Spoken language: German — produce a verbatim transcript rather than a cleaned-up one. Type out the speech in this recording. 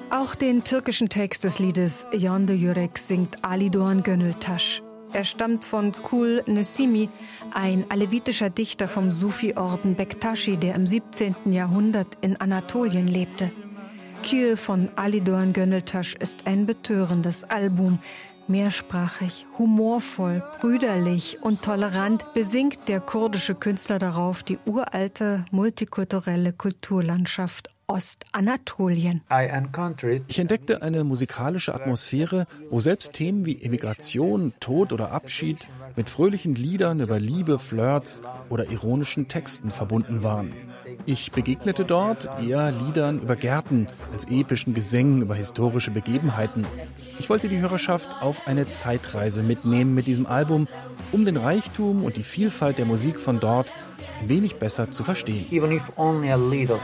Auch den türkischen Text des Liedes Yonde Yürek singt Ali Doğan Gönültaş. Er stammt von Kul Nesimi, ein alevitischer Dichter vom Sufi-Orden Bektashi, der im siebzehnten Jahrhundert in Anatolien lebte. Kül von Ali Doğan Gönültaş ist ein betörendes Album. Mehrsprachig, humorvoll, brüderlich und tolerant besingt der kurdische Künstler darauf die uralte, multikulturelle Kulturlandschaft Ostanatolien. Ich entdeckte eine musikalische Atmosphäre, wo selbst Themen wie Emigration, Tod oder Abschied mit fröhlichen Liedern über Liebe, Flirts oder ironischen Texten verbunden waren. Ich begegnete dort eher Liedern über Gärten als epischen Gesängen über historische Begebenheiten. Ich wollte die Hörerschaft auf eine Zeitreise mitnehmen mit diesem Album, um den Reichtum und die Vielfalt der Musik von dort ein wenig besser zu verstehen. Even if only a little.